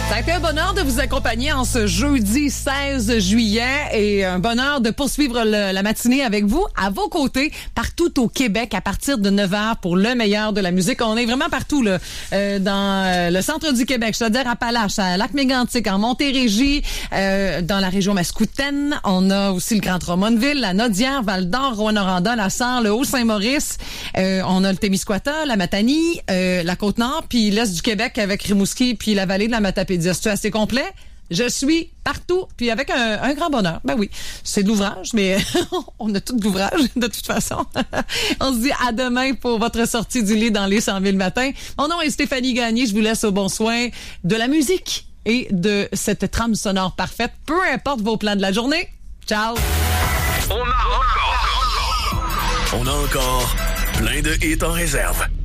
Ça a été un bonheur de vous accompagner en ce jeudi 16 juillet et un bonheur de poursuivre la matinée avec vous, à vos côtés, partout au Québec, à partir de 9h pour le meilleur de la musique. On est vraiment partout là, dans le centre du Québec, c'est-à-dire à Appalaches, à Lac-Mégantic, en Montérégie, dans la région Mascoutaine. On a aussi le Grand Drummondville, la Naudière, Val-d'Or, Rouyn-Noranda, la Sarre, le Haut-Saint-Maurice. On a le Témiscouata, la Matanie, la Côte-Nord, puis l'Est du Québec avec Rimouski, puis la vallée de la Matapédia. C'est assez complet? Je suis partout, puis avec un grand bonheur. Ben oui, c'est de l'ouvrage, mais on a tout de l'ouvrage, de toute façon. On se dit à demain pour votre sortie du lit dans les 100 000 matins. Mon nom est Stéphanie Gagné, je vous laisse au bon soin de la musique et de cette trame sonore parfaite, peu importe vos plans de la journée. Ciao! On a encore plein de hits en réserve.